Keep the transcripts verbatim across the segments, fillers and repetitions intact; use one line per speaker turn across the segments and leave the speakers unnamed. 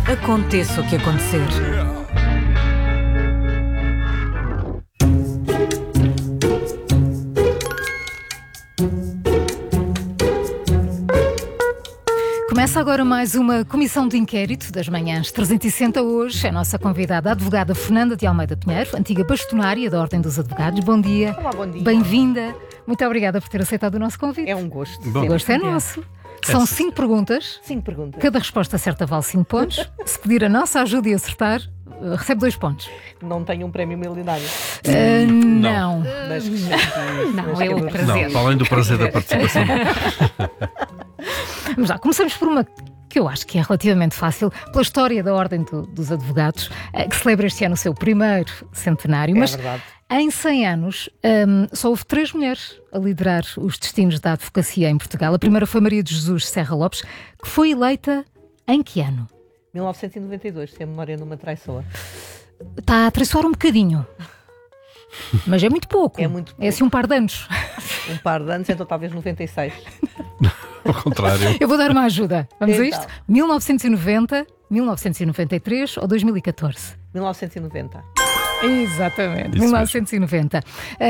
Aconteça o que acontecer. Começa agora mais uma comissão de inquérito das manhãs trezentos e sessenta. Hoje é a nossa convidada, a advogada Fernanda de Almeida Pinheiro, antiga bastonária da Ordem dos Advogados. Bom dia.
Olá, bom dia.
Bem-vinda. Muito obrigada por ter aceitado o nosso convite.
É um gosto.
O gosto é nosso. São cinco perguntas.
Cinco perguntas.
Cada resposta certa vale cinco pontos. Se pedir a nossa ajuda e acertar, recebe dois pontos.
Não tenho um prémio milionário.
Uh, não.
Mas,
não,
mas
é o prazer.
Não, além do prazer da participação.
Vamos lá, começamos por uma que eu acho que é relativamente fácil, pela história da Ordem do, dos Advogados, que celebra este ano o seu primeiro centenário.
É
mas
verdade.
Em cem anos, um, só houve três mulheres a liderar os destinos da advocacia em Portugal. A primeira foi Maria de Jesus Serra Lopes, que foi eleita em que ano?
mil novecentos e noventa e dois, se a memória não me traiçoa.
Está a traiçoar um bocadinho. Mas é muito pouco.
É muito pouco.
É assim um par de anos.
Um par de anos, então talvez noventa e seis.
Ao contrário.
Eu vou dar uma ajuda. Vamos
Então.
a isto? mil novecentos e noventa, mil novecentos e noventa e três ou dois mil e catorze?
mil novecentos e noventa.
Exatamente,
Isso
mil novecentos e noventa.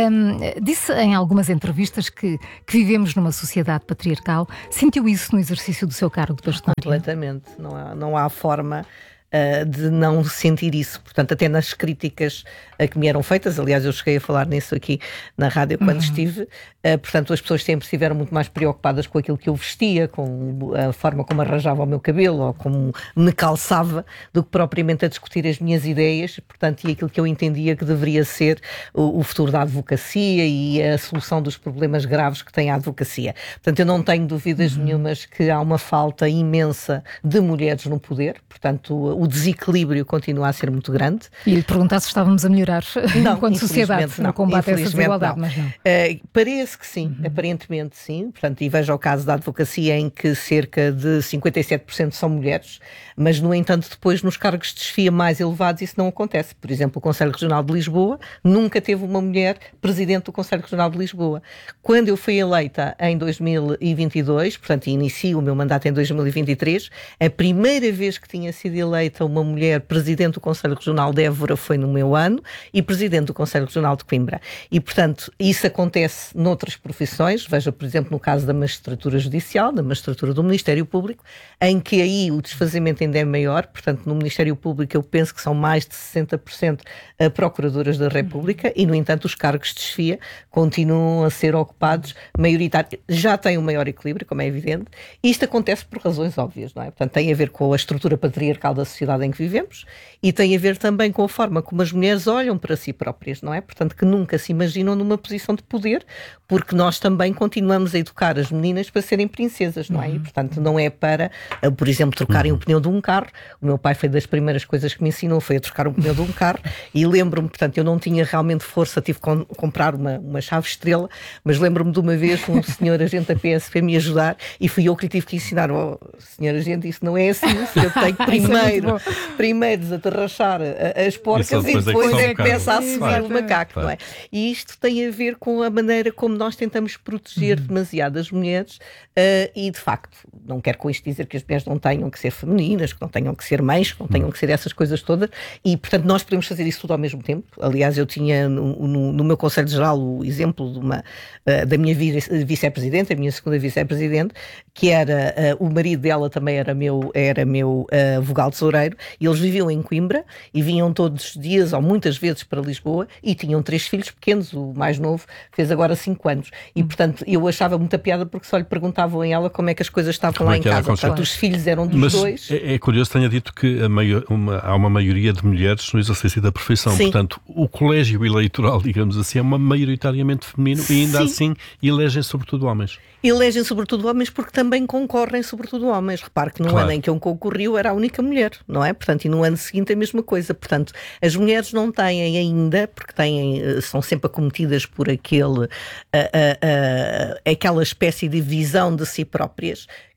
Um, disse em algumas entrevistas que, que vivemos numa sociedade patriarcal. Sentiu isso no exercício do seu cargo de bastonária?
Completamente. Não há, não há forma uh, de não sentir isso. Portanto, até nas críticas uh, que me eram feitas, aliás, eu cheguei a falar nisso aqui na rádio quando uhum. estive, uh, portanto, as pessoas sempre estiveram muito mais preocupadas com aquilo que eu vestia, com a forma como arranjava o meu cabelo ou como me calçava, do que propriamente a discutir as minhas ideias, portanto, e aquilo que eu entendia que deveria ser o, o futuro da advocacia e a solução dos problemas graves que tem a advocacia. Portanto, eu não tenho dúvidas uhum. nenhumas que há uma falta imensa de mulheres no poder, portanto, o, o desequilíbrio continua a ser muito grande.
E lhe perguntar se estávamos a melhorar
não,
enquanto sociedade
não,
no combate a essa desigualdade,
não.
mas não.
Uh, parece que sim, uhum. aparentemente sim, portanto, e veja o caso da advocacia em que cerca de cinquenta e sete por cento são mulheres, mas no entanto depois nos cargos de chefia mais elevados isso não acontece. Por exemplo, o Conselho Regional de Lisboa nunca teve uma mulher presidente do Conselho Regional de Lisboa. Quando eu fui eleita em dois mil e vinte e dois, portanto inicio o meu mandato em dois mil e vinte e três, a primeira vez que tinha sido eleita uma mulher presidente do Conselho Regional de Évora foi no meu ano e presidente do Conselho Regional de Coimbra. E portanto isso acontece noutras profissões, veja por exemplo no caso da magistratura judicial, da magistratura do Ministério Público, em que aí o desfazimento ainda é maior, portanto no Ministério Público eu penso que são mais de sessenta por cento procuradoras da República e no entanto os cargos de chefia continuam a ser ocupados maioritários, já têm um maior equilíbrio, como é evidente. Isto acontece por razões óbvias, não é? Portanto tem a ver com a estrutura patriarcal da sociedade em que vivemos e tem a ver também com a forma como as mulheres olham para si próprias, não é? Portanto que nunca se imaginam numa posição de poder, porque nós também continuamos a educar as meninas para serem princesas, não é? E, portanto, não é para, por exemplo, trocarem o pneu de um carro. O meu pai foi das primeiras coisas que me ensinou, foi a trocar um pneu de um carro, e lembro-me, portanto, eu não tinha realmente força, tive que comprar uma, uma chave estrela, mas lembro-me de uma vez um senhor agente da P S P me ajudar, e fui eu que lhe tive que ensinar, oh, senhor agente, isso não é assim, eu tenho que primeiro, é primeiro desatarrachar as porcas e depois é que começa a subir claro. o macaco, claro. não é? E isto tem a ver com a maneira como nós tentamos proteger uhum. demasiado as mulheres uh, e, de facto, não quero com isto dizer que as mulheres não tenham que ser femininas, que não tenham que ser mães, que não tenham que ser essas coisas todas e, portanto, nós podemos fazer isso tudo ao mesmo tempo. Aliás, eu tinha no, no, no meu Conselho Geral o exemplo de uma, uh, da minha vice-presidente, a minha segunda vice-presidente, que era, uh, o marido dela também era meu, era meu uh, vogal tesoureiro, e eles viviam em Coimbra e vinham todos os dias ou muitas vezes para Lisboa e tinham três filhos pequenos, o mais novo fez agora cinco anos e portanto eu achava muita piada porque só lhe perguntavam a ela como é que as coisas estavam como lá é em casa, portanto os filhos eram dos
Mas
dois.
É, é curioso que tenha dito que a maior, uma, há uma maioria de mulheres no exercício da profissão,
Sim.
portanto o colégio eleitoral, digamos assim, é uma maioritariamente feminino e ainda
Sim.
assim elegem sobretudo homens.
Elegem sobretudo homens porque também concorrem sobretudo homens. Repare que no
claro.
ano em que eu concorri eu era a única mulher, não é? Portanto, e no ano seguinte a mesma coisa. Portanto, as mulheres não têm ainda, porque têm, são sempre acometidas por aquele, a, a, a, aquela espécie de visão de si próprias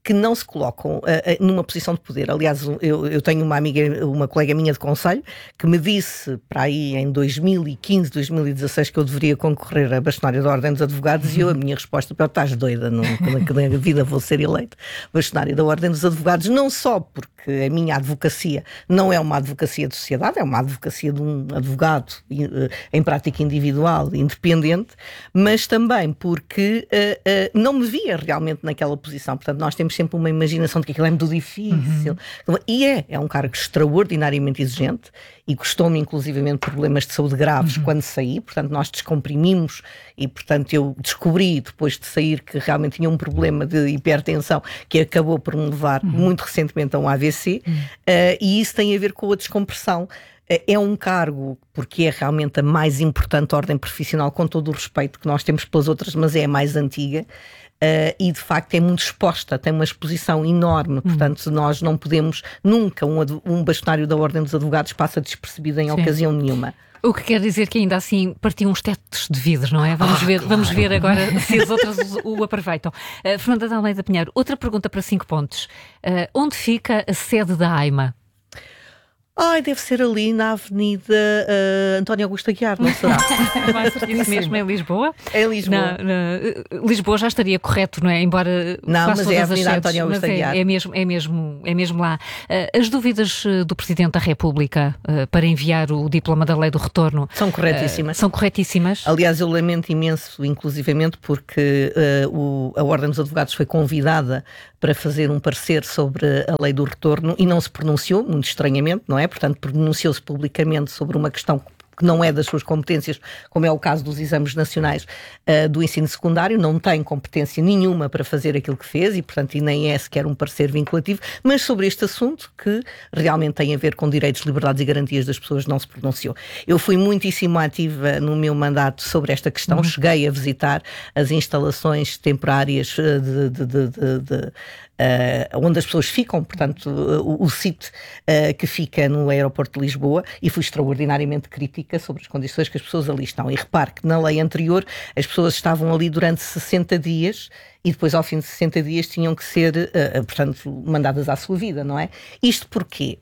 que não se colocam uh, uh, numa posição de poder. Aliás, eu, eu tenho uma amiga, uma colega minha de conselho, que me disse para aí em dois mil e quinze, dois mil e dezasseis que eu deveria concorrer à bastonária da Ordem dos Advogados, uhum. e eu, a minha resposta, estás doida, não, que na vida vou ser eleito bastonária da Ordem dos Advogados, não só porque a minha advocacia não é uma advocacia de sociedade, é uma advocacia de um advogado em prática individual, independente, mas também porque uh, uh, não me via realmente naquela posição. Portanto, nós temos sempre uma imaginação de que aquilo é muito difícil. Uhum. E é, é um cargo extraordinariamente exigente e custou-me inclusivamente problemas de saúde graves uhum. quando saí. Portanto, nós descomprimimos e, portanto, eu descobri depois de sair que realmente tinha um problema de hipertensão que acabou por me levar uhum. muito recentemente a um A V C uhum. uh, e isso tem a ver com a descompressão. É um cargo, porque é realmente a mais importante ordem profissional, com todo o respeito que nós temos pelas outras, mas é a mais antiga, uh, e de facto é muito exposta, tem uma exposição enorme, hum. portanto nós não podemos, nunca um, um bastonário da Ordem dos Advogados passa despercebido em Sim. ocasião nenhuma.
O que quer dizer que ainda assim partiam uns tetos de vidro, não é? Vamos, ah, ver, claro. vamos ver agora se as outras o, o aproveitam. Uh, Fernanda de Almeida Pinheiro, outra pergunta para cinco pontos. Uh, onde fica a sede da AIMA?
Ai, deve ser ali na Avenida uh, António Augusto Aguiar, não será?
Isso mesmo, em Lisboa?
É Lisboa.
Na, na, Lisboa já estaria correto, não é? Embora
não, mas é a Avenida
sedes,
António Augusto Aguiar.
É, é, mesmo, é, mesmo, é mesmo lá. Uh, as dúvidas do Presidente da República uh, para enviar o diploma da Lei do Retorno
são corretíssimas.
Uh, são corretíssimas.
Aliás, eu lamento imenso, inclusivamente, porque uh, o, a Ordem dos Advogados foi convidada para fazer um parecer sobre a Lei do Retorno e não se pronunciou, muito estranhamente, não é? Portanto, pronunciou-se publicamente sobre uma questão que não é das suas competências, como é o caso dos exames nacionais uh, do ensino secundário, não tem competência nenhuma para fazer aquilo que fez e, portanto, e nem é sequer um parecer vinculativo, mas sobre este assunto que realmente tem a ver com direitos, liberdades e garantias das pessoas não se pronunciou. Eu fui muitíssimo ativa no meu mandato sobre esta questão, uhum. cheguei a visitar as instalações temporárias de, de, de, de, de Uh, onde as pessoas ficam, portanto, uh, o, o sítio uh, que fica no aeroporto de Lisboa, e fui extraordinariamente crítica sobre as condições que as pessoas ali estão. E repare que na lei anterior as pessoas estavam ali durante sessenta dias e depois ao fim de sessenta dias tinham que ser, uh, portanto, mandadas à sua vida, não é? Isto porquê?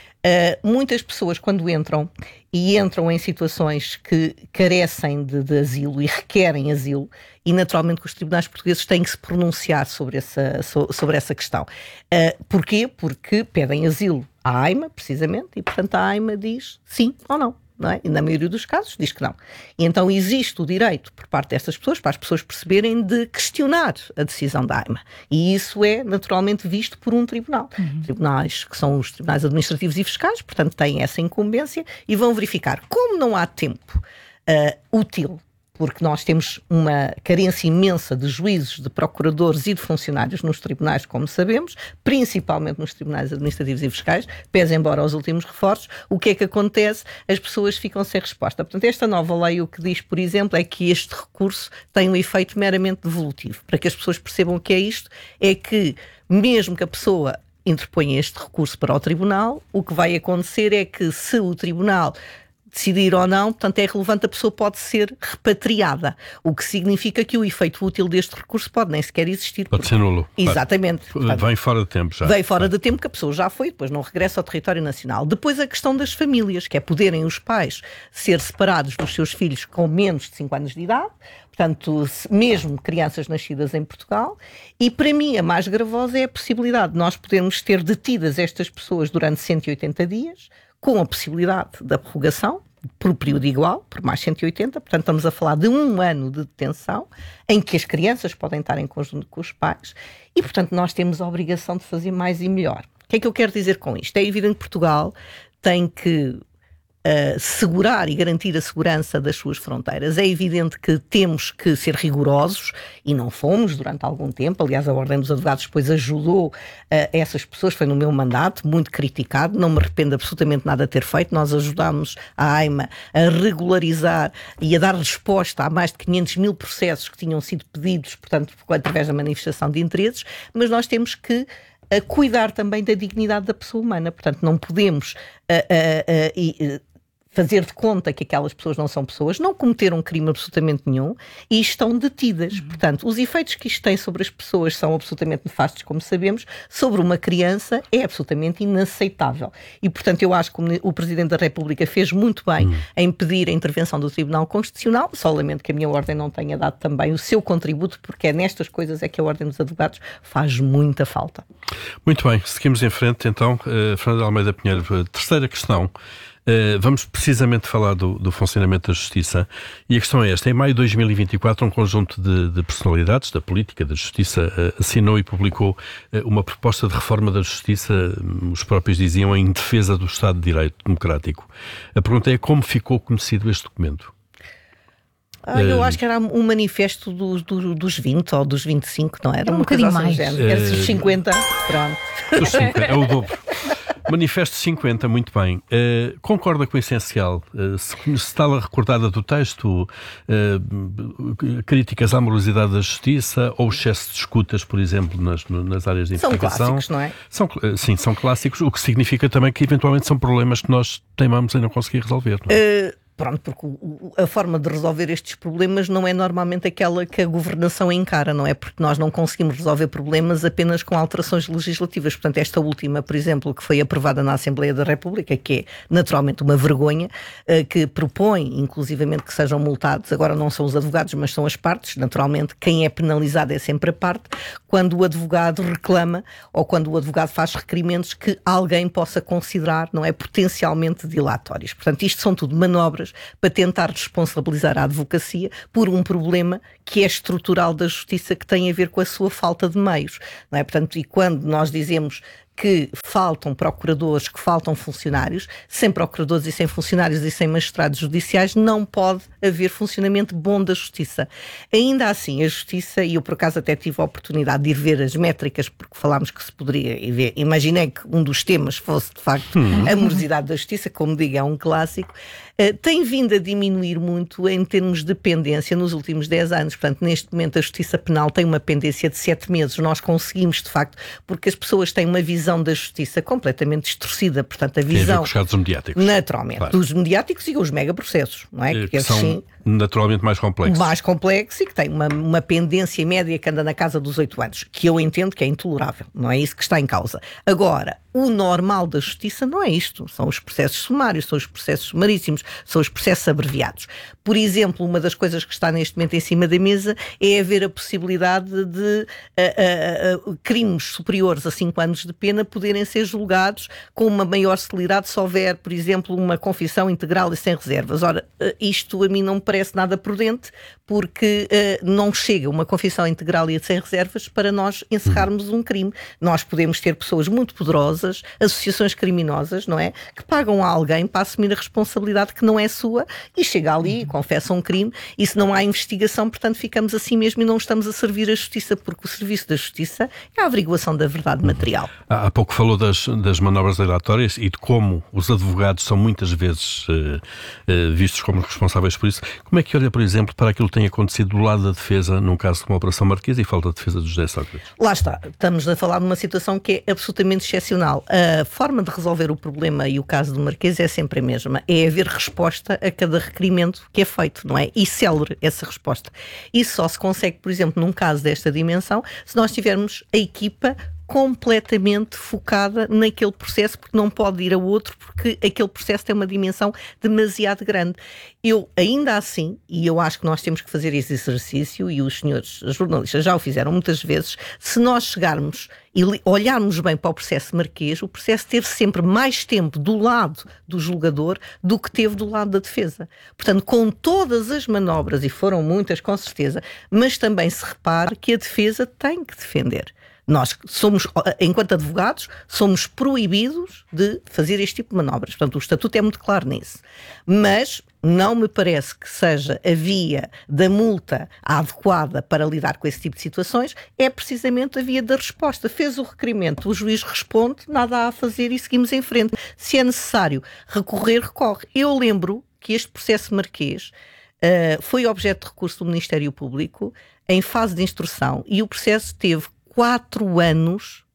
Uh, muitas pessoas quando entram e entram em situações que carecem de, de asilo e requerem asilo, e naturalmente que os tribunais portugueses têm que se pronunciar sobre essa, sobre essa questão. Uh, porquê? Porque pedem asilo à AIMA, precisamente, e portanto a AIMA diz sim ou não. Não é? E na maioria dos casos diz que não. E então existe o direito por parte destas pessoas, para as pessoas perceberem, de questionar a decisão da AIMA. E isso é naturalmente visto por um tribunal. Uhum. Tribunais que são os tribunais administrativos e fiscais, portanto têm essa incumbência e vão verificar. Como não há tempo uh, útil, porque nós temos uma carência imensa de juízes, de procuradores e de funcionários nos tribunais, como sabemos, principalmente nos tribunais administrativos e fiscais, pese embora aos últimos reforços, o que é que acontece? As pessoas ficam sem resposta. Portanto, esta nova lei o que diz, por exemplo, é que este recurso tem um efeito meramente devolutivo. Para que as pessoas percebam o que é isto, é que mesmo que a pessoa interponha este recurso para o tribunal, o que vai acontecer é que se o tribunal decidir ou não, portanto é relevante, a pessoa pode ser repatriada, o que significa que o efeito útil deste recurso pode nem sequer existir.
Pode ser nulo.
Exatamente.
Portanto, vem fora de tempo já.
Vem fora de tempo que a pessoa já foi, depois não regressa ao território nacional. Depois a questão das famílias, que é poderem os pais ser separados dos seus filhos com menos de cinco anos de idade, portanto, mesmo crianças nascidas em Portugal, e para mim a mais gravosa é a possibilidade de nós podermos ter detidas estas pessoas durante cento e oitenta dias, com a possibilidade da prorrogação, por período igual, por mais cento e oitenta, portanto estamos a falar de um ano de detenção, em que as crianças podem estar em conjunto com os pais, e portanto nós temos a obrigação de fazer mais e melhor. O que é que eu quero dizer com isto? É evidente que Portugal tem que Uh, segurar e garantir a segurança das suas fronteiras. É evidente que temos que ser rigorosos e não fomos durante algum tempo. Aliás, a Ordem dos Advogados depois ajudou uh, essas pessoas, foi no meu mandato, muito criticado, não me arrependo absolutamente nada de ter feito. Nós ajudámos a AIMA a regularizar e a dar resposta a mais de quinhentos mil processos que tinham sido pedidos, portanto, através da manifestação de interesses, mas nós temos que a cuidar também da dignidade da pessoa humana. Portanto, não podemos uh, uh, uh, uh, fazer de conta que aquelas pessoas não são pessoas, não cometeram crime absolutamente nenhum e estão detidas. Uhum. Portanto, os efeitos que isto tem sobre as pessoas são absolutamente nefastos, como sabemos, sobre uma criança é absolutamente inaceitável. E, portanto, eu acho que o Presidente da República fez muito bem uhum. em pedir a intervenção do Tribunal Constitucional, só lamento que a minha ordem não tenha dado também o seu contributo, porque é nestas coisas é que a Ordem dos Advogados faz muita falta.
Muito bem, seguimos em frente então. Uh, Fernanda Almeida Pinheiro, terceira questão. Uh, vamos precisamente falar do, do funcionamento da Justiça e a questão é esta. Em maio de dois mil e vinte e quatro, um conjunto de, de personalidades da política, da Justiça, uh, assinou e publicou uh, uma proposta de reforma da Justiça, um, os próprios diziam, em defesa do Estado de Direito Democrático. A pergunta é como ficou conhecido este documento?
Ah, eu acho que era um manifesto do, do, dos vinte ou dos vinte e cinco, não era?
Era um bocadinho mais.
Género. Era dos cinquenta, pronto.
Dos cinquenta, é o dobro. Manifesto cinquenta, muito bem. Uh, concorda com o essencial? Uh, se, se está recordada do texto, uh, críticas à morosidade da Justiça ou excesso de escutas, por exemplo, nas, nas áreas de investigação?
São clássicos, não é?
São, uh, sim, são clássicos, o que significa também que eventualmente são problemas que nós teimamos em não conseguir resolver, não é?
Uh... Pronto, porque o, a forma de resolver estes problemas não é normalmente aquela que a governação encara, não é? Porque nós não conseguimos resolver problemas apenas com alterações legislativas. Portanto, esta última, por exemplo, que foi aprovada na Assembleia da República, que é naturalmente uma vergonha, que propõe, inclusivamente, que sejam multados, agora não são os advogados, mas são as partes, naturalmente, quem é penalizado é sempre a parte, quando o advogado reclama ou quando o advogado faz requerimentos que alguém possa considerar, não é, potencialmente dilatórios. Portanto, isto são tudo manobras para tentar responsabilizar a advocacia por um problema que é estrutural da justiça, que tem a ver com a sua falta de meios, não é? Portanto, e quando nós dizemos que faltam procuradores, que faltam funcionários, sem procuradores e sem funcionários e sem magistrados judiciais não pode haver funcionamento bom da justiça. Ainda assim, a justiça, e eu por acaso até tive a oportunidade de ir ver as métricas, porque falámos que se poderia ir ver, imaginei que um dos temas fosse de facto hum. a morosidade da justiça, como digo, é um clássico, uh, tem vindo a diminuir muito em termos de pendência nos últimos dez anos. Portanto, neste momento a justiça penal tem uma pendência de sete meses. Nós conseguimos, de facto, porque as pessoas têm uma visão da justiça completamente distorcida, portanto a visão...
Tem a ver com os casos mediáticos.
Naturalmente, claro. Dos mediáticos e os megaprocessos, não é?
Que, que são sim, naturalmente mais complexos.
Mais complexos e que têm uma, uma pendência média que anda na casa dos oito anos, que eu entendo que é intolerável, não é isso que está em causa. Agora, o normal da justiça não é isto, são os processos sumários, são os processos sumaríssimos, são os processos abreviados. Por exemplo, uma das coisas que está neste momento em cima da mesa é haver a possibilidade de uh, uh, uh, crimes superiores a cinco anos de pena poderem ser julgados com uma maior celeridade se houver, por exemplo, uma confissão integral e sem reservas. Ora, uh, isto a mim não me parece nada prudente, porque uh, não chega uma confissão integral e sem reservas para nós encerrarmos um crime. Nós podemos ter pessoas muito poderosas, associações criminosas, não é? Que pagam a alguém para assumir a responsabilidade que não é sua e chega ali e confessa um crime, e se não há investigação, portanto ficamos assim mesmo e não estamos a servir a justiça, porque o serviço da justiça é a averiguação da verdade material.
Há pouco falou das, das manobras dilatórias e de como os advogados são muitas vezes uh, uh, vistos como responsáveis por isso. Como é que olha, por exemplo, para aquilo que tem acontecido do lado da defesa num caso como a Operação Marquesa e falta de defesa de José Sócrates?
Lá está, estamos a falar de uma situação que é absolutamente excepcional. A forma de resolver o problema e o caso do Marquês é sempre a mesma. É haver resposta a cada requerimento que é feito, não é? E célere essa resposta. Isso só se consegue, por exemplo, num caso desta dimensão, se nós tivermos a equipa completamente focada naquele processo, porque não pode ir a outro, porque aquele processo tem uma dimensão demasiado grande. Eu, ainda assim, e eu acho que nós temos que fazer esse exercício, e os senhores jornalistas já o fizeram muitas vezes, se nós chegarmos e olharmos bem para o processo Marquês, o processo teve sempre mais tempo do lado do julgador do que teve do lado da defesa. Portanto, com todas as manobras, e foram muitas com certeza, mas também se repare que a defesa tem que defender. Nós somos, enquanto advogados, somos proibidos de fazer este tipo de manobras. Portanto, o estatuto é muito claro nisso. Mas não me parece que seja a via da multa adequada para lidar com esse tipo de situações, é precisamente a via da resposta. Fez o requerimento, o juiz responde, nada há a fazer e seguimos em frente. Se é necessário recorrer, recorre. Eu lembro que este processo Marquês uh, foi objeto de recurso do Ministério Público em fase de instrução e o processo teve quatro anos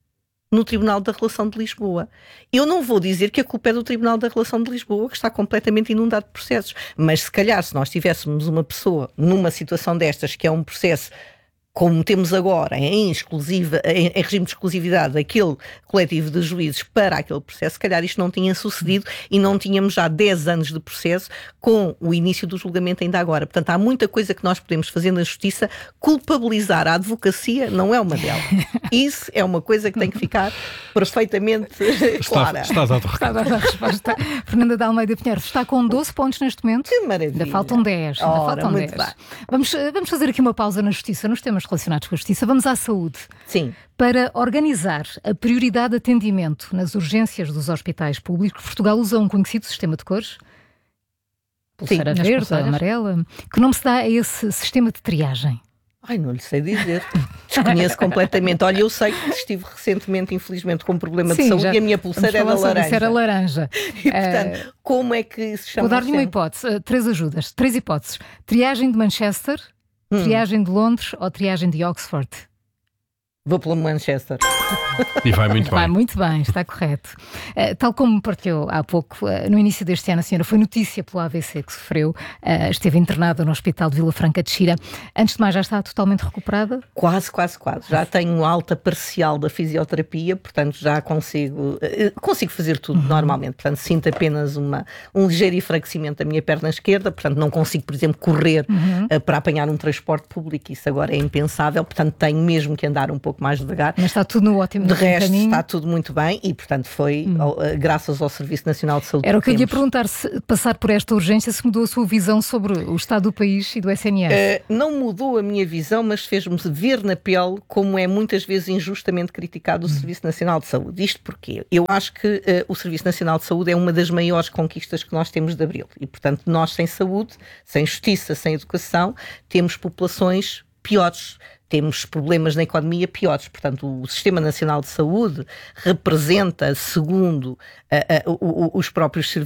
no Tribunal da Relação de Lisboa. Eu não vou dizer que a culpa é do Tribunal da Relação de Lisboa, que está completamente inundado de processos, mas se calhar se nós tivéssemos uma pessoa numa situação destas, que é um processo como temos agora, em, exclusiva, em, em regime de exclusividade, aquele coletivo de juízes para aquele processo, se calhar isto não tinha sucedido e não tínhamos já dez anos de processo com o início do julgamento ainda agora. Portanto, há muita coisa que nós podemos fazer na justiça. Culpabilizar a advocacia não é uma delas. Isso é uma coisa que tem que ficar perfeitamente clara.
Está, está dado o
Está dada a resposta. Fernanda de Almeida Pinheiro está com doze pontos neste momento.
Que maravilha.
Ainda faltam dez. Ainda
Ora,
faltam
muito
dez.
bem.
Vamos, vamos fazer aqui uma pausa na justiça, nos temas relacionados com a justiça. Vamos à saúde.
Sim.
Para organizar a prioridade de atendimento nas urgências dos hospitais públicos, Portugal usa um conhecido sistema de cores. Pulseira
Sim,
verde, amarela. Que nome se dá a esse sistema de triagem?
Ai, não lhe sei dizer. Desconheço completamente. Olha, eu sei que estive recentemente, infelizmente, com um problema
Sim,
de saúde
já,
e a minha pulseira era laranja.
Era laranja.
E, portanto, uh, como é que se chama?
Vou dar-lhe uma hipótese, uh, três ajudas, três hipóteses. Triagem de Manchester, hum. triagem de Londres ou triagem de Oxford?
Vou pelo Manchester.
E vai muito bem.
Vai muito bem, está correto. Uh, tal como partilhou há pouco, uh, no início deste ano, a senhora foi notícia pelo A V C que sofreu, uh, esteve internada no Hospital de Vila Franca de Xira. Antes de mais, já está totalmente recuperada?
Quase, quase, quase. Já tenho alta parcial da fisioterapia, portanto já consigo, uh, consigo fazer tudo uhum. normalmente. Portanto, sinto apenas uma, um ligeiro enfraquecimento da minha perna esquerda, portanto não consigo, por exemplo, correr uhum. uh, para apanhar um transporte público, isso agora é impensável, portanto tenho mesmo que andar um pouco mais devagar.
Mas está tudo no ótimo
De resto,
caminho.
Está tudo muito bem e, portanto, foi hum. ao, graças ao Serviço Nacional de Saúde.
Era o que eu
temos.
ia perguntar, se passar por esta urgência, se mudou a sua visão sobre o estado do país e do S N S?
Uh, não mudou a minha visão, mas fez-me ver na pele como é muitas vezes injustamente criticado o hum. Serviço Nacional de Saúde. Isto porque eu acho que uh, o Serviço Nacional de Saúde é uma das maiores conquistas que nós temos de Abril. E, portanto, nós sem saúde, sem justiça, sem educação, temos populações piores. Temos problemas na economia piores. Portanto, o Sistema Nacional de Saúde representa, segundo uh, uh, uh, os próprios